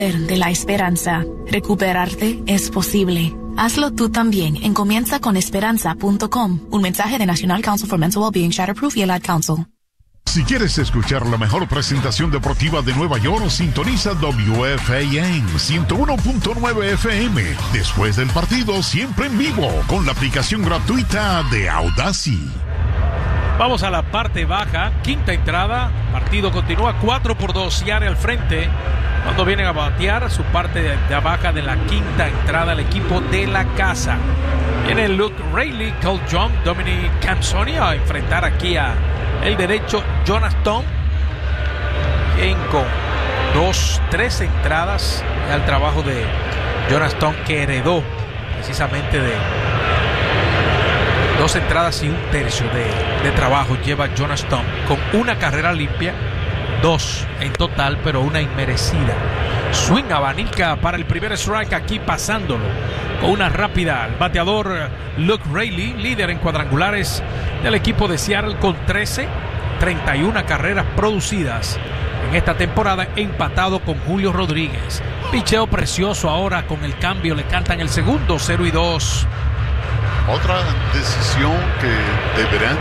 de la esperanza. Recuperarte es posible. Hazlo tú también en comienzaconesperanza.com. Un mensaje de National Council for Mental Wellbeing, Shatterproof y el Ad Council. Si quieres escuchar la mejor presentación deportiva de Nueva York, sintoniza WFAN 101.9 FM. Después del partido, siempre en vivo, con la aplicación gratuita de Audacy. Vamos a la parte baja, quinta entrada, partido continúa 4-2, Seattle al frente. Cuando vienen a batear su parte de baja de la quinta entrada, el equipo de la casa. Viene Luke Raley, Cole Young, Dominic Canzoni a enfrentar aquí a el derecho Jonas Tom. Bien, con 3 entradas al trabajo de Jonas Tom, que heredó precisamente de 2 entradas y 1/3 de trabajo lleva Jonas Tom, con una carrera limpia, 2 en total, pero una inmerecida. Swing abanica para el primer strike aquí, pasándolo con una rápida. El bateador Luke Raley, líder en cuadrangulares del equipo de Seattle con 31 carreras producidas en esta temporada, empatado con Julio Rodríguez. Picheo precioso ahora con el cambio, le cantan el segundo, 0-2. Otra decisión que deberán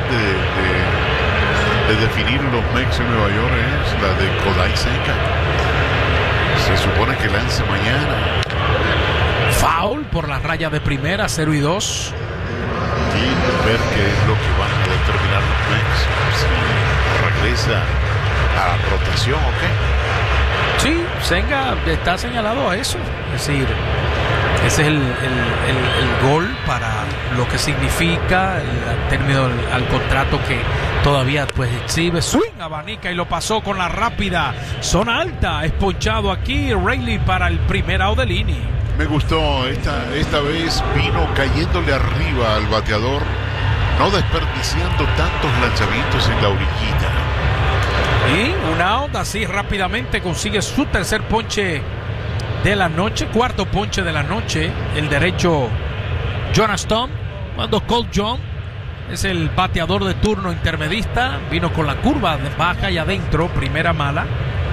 de definir los Mets de Nueva York es la de Kodai Senga. Se supone que lance mañana. Foul por la raya de primera, 0-2. Y ver qué es lo que van a determinar los Mets. Si regresa a rotación o qué. Sí, Senga está señalado a eso. Es decir, ese es el gol para lo que significa el término al contrato que todavía pues exhibe. Swing abanica y lo pasó con la rápida zona alta. Es ponchado aquí Raley para el primer out del inning. Me gustó, esta vez vino cayéndole arriba al bateador, no desperdiciando tantos lanzamientos en la orillita. Y un out, así rápidamente consigue su tercer ponche de la noche, cuarto ponche de la noche, el derecho Jonas Tom, cuando Cole Young es el bateador de turno intermedista, vino con la curva baja y adentro, primera mala.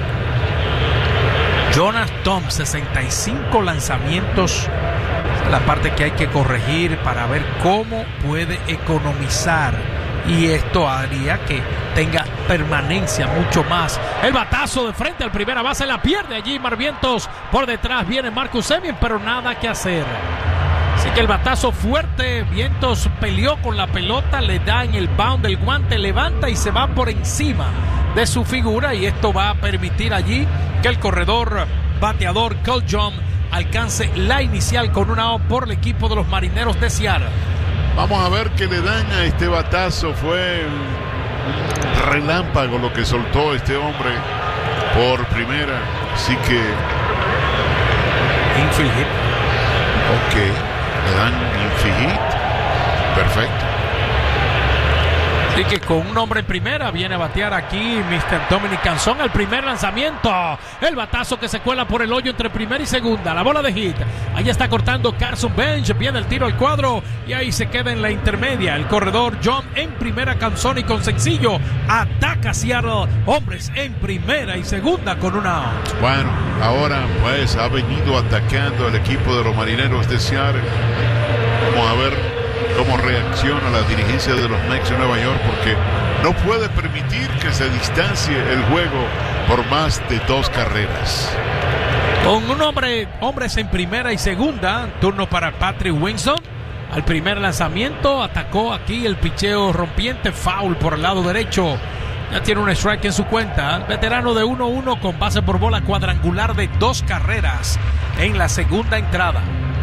Jonas Tom, 65 lanzamientos, la parte que hay que corregir para ver cómo puede economizar, y esto haría que tenga permanencia mucho más. El batazo de frente al primera base, la pierde allí Marvientos, por detrás viene Marcus Semien, pero nada que hacer. Así que el batazo fuerte, Vientos peleó con la pelota, le da en el bound del guante, levanta y se va por encima de su figura, y esto va a permitir allí que el corredor bateador Cole Young alcance la inicial con una out por el equipo de los Marineros de Seattle. Vamos a ver qué le dan a este batazo. Fue un relámpago lo que soltó este hombre por primera. Así que infield hit. Ok, le dan infield hit. Perfecto. Así que con un hombre en primera viene a batear aquí Mr. Dominic Canzón. El primer lanzamiento, el batazo que se cuela por el hoyo entre primera y segunda, la bola de hit. Ahí está cortando Carson Bench, viene el tiro al cuadro y ahí se queda en la intermedia. El corredor John en primera, Canzón, y con sencillo ataca Seattle, hombres en primera y segunda con una out. Bueno, ahora pues ha venido atacando al equipo de los Marineros de Seattle. Vamos a ver cómo reacciona la dirigencia de los Mets de Nueva York, porque no puede permitir que se distancie el juego por más de 2 carreras. Con un hombres en primera y segunda, turno para Patrick Winston. Al primer lanzamiento atacó aquí el picheo rompiente, foul por el lado derecho. Ya tiene un strike en su cuenta. Veterano de 1-1 con base por bola cuadrangular de 2 carreras en la segunda entrada.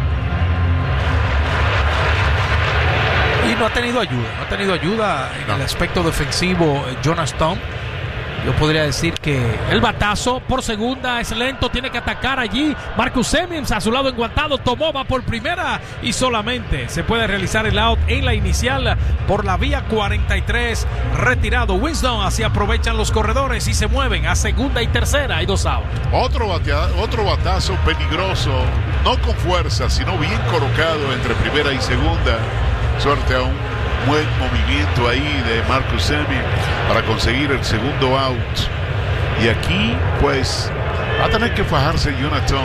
Y no ha tenido ayuda en el aspecto defensivo Jonas Tom. Yo podría decir que el batazo por segunda es lento, tiene que atacar allí Marcus Semien a su lado enguantado, tomó, va por primera y solamente se puede realizar el out en la inicial por la vía 43, retirado Winston. Así aprovechan los corredores y se mueven a segunda y tercera, hay 2 outs. Otro batazo peligroso, no con fuerza, sino bien colocado entre primera y segunda. Suerte a un buen movimiento ahí de Marcus Semien para conseguir el segundo out. Y aquí pues Va a tener que fajarse Jonathan